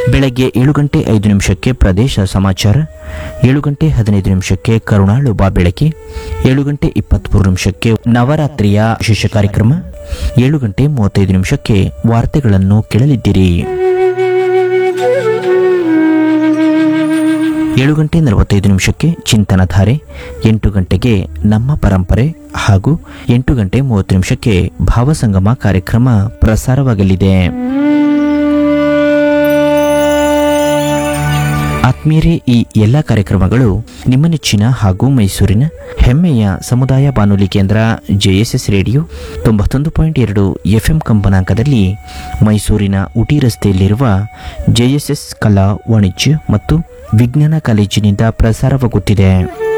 ಬೆಳಗ್ಗೆ 7:05 ಪ್ರದೇಶ ಸಮಾಚಾರ, 7:15 ಕರುಣಾಳು ಬಾ ಬೆಳಕಿ, 7:23 ನವರಾತ್ರಿಯ ವಿಶೇಷ ಕಾರ್ಯಕ್ರಮ, 7:35 ವಾರ್ತೆಗಳನ್ನು ಕೇಳಲಿದ್ದೀರಿ. 7:45 ಚಿಂತನಧಾರೆ, 8 ಗಂಟೆಗೆ ನಮ್ಮ ಪರಂಪರೆ ಹಾಗೂ 8:30 ಭಾವಸಂಗಮ ಕಾರ್ಯಕ್ರಮ ಪ್ರಸಾರವಾಗಲಿದೆ. ಆತ್ಮೀಯರೇ, ಈ ಎಲ್ಲ ಕಾರ್ಯಕ್ರಮಗಳು ನಿಮ್ಮ ನೆಚ್ಚಿನ ಹಾಗೂ ಮೈಸೂರಿನ ಹೆಮ್ಮೆಯ ಸಮುದಾಯ ಬಾನುಲಿ ಕೇಂದ್ರ JSS ರೇಡಿಯೋ 91.2 FM ಕಂಪನಾಂಕದಲ್ಲಿ ಮೈಸೂರಿನ ಉಟಿ ರಸ್ತೆಯಲ್ಲಿರುವ JSS ಕಲಾ ವಾಣಿಜ್ಯ ಮತ್ತು ವಿಜ್ಞಾನ ಕಾಲೇಜಿನಿಂದ ಪ್ರಸಾರವಾಗುತ್ತಿದೆ.